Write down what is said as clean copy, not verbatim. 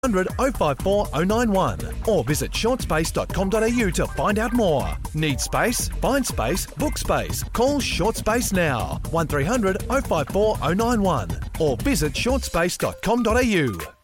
1300 054 091 or visit shortspace.com.au to find out more. Need space? Find space, book space. Call Short Space now, 1300 054 091 or visit shortspace.com.au.